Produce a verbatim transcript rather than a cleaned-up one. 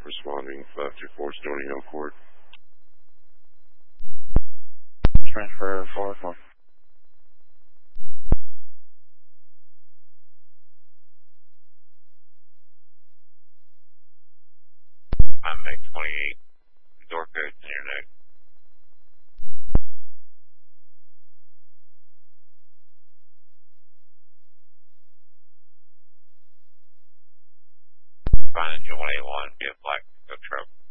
responding five two four Stony Hill Court. Transfer four four. I'm Meg twenty-eight. Door code in your neck. Find a one eight one, be a black truck.